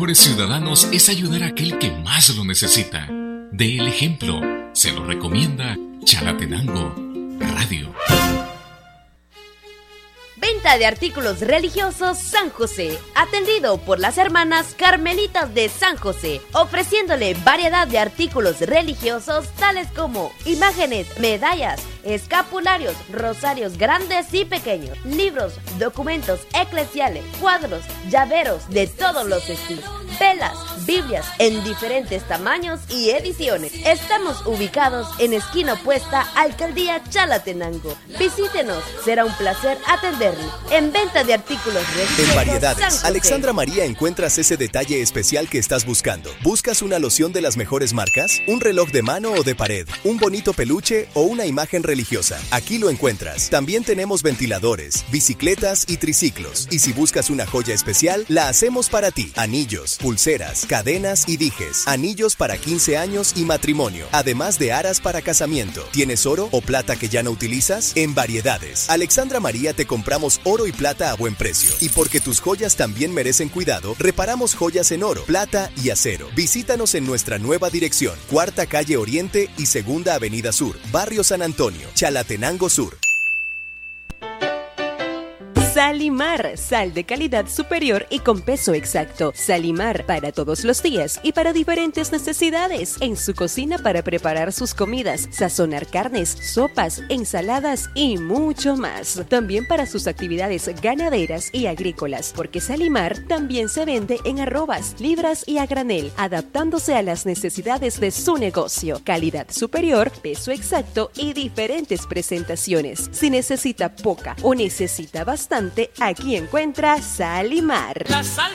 mejores ciudadanos es ayudar a aquel que más lo necesita. Dé el ejemplo. Se lo recomienda Chalatenango Radio. Venta de artículos religiosos San José, atendido por las hermanas Carmelitas de San José, ofreciéndole variedad de artículos religiosos tales como imágenes, medallas, escapularios, rosarios grandes y pequeños, libros, documentos eclesiales, cuadros, llaveros de todos los estilos, velas, Biblias en diferentes tamaños y ediciones. Estamos ubicados en esquina opuesta a Alcaldía Chalatenango. Visítenos, será un placer atenderle. En venta de artículos religiosos en Variedades, Alexandra María, encuentras ese detalle especial que estás buscando. ¿Buscas una loción de las mejores marcas? ¿Un reloj de mano o de pared? ¿Un bonito peluche o una imagen religiosa? Aquí lo encuentras. También tenemos ventiladores, bicicletas y triciclos. Y si buscas una joya especial, la hacemos para ti. Anillos, pulseras, cadenas y dijes. Anillos para 15 años y matrimonio. Además de aras para casamiento. ¿Tienes oro o plata que ya no utilizas? En Variedades, Alexandra María, te compramos oro y plata a buen precio. Y porque tus joyas también merecen cuidado, reparamos joyas en oro, plata y acero. Visítanos en nuestra nueva dirección, Cuarta Calle Oriente y Segunda Avenida Sur, Barrio San Antonio, Chalatenango Sur. Salimar, sal de calidad superior y con peso exacto. Salimar, para todos los días y para diferentes necesidades. En su cocina para preparar sus comidas, sazonar carnes, sopas, ensaladas y mucho más. También para sus actividades ganaderas y agrícolas, porque Salimar también se vende en arrobas, libras y a granel, adaptándose a las necesidades de su negocio. Calidad superior, peso exacto y diferentes presentaciones. Si necesita poca o necesita bastante, aquí encuentra Salimar.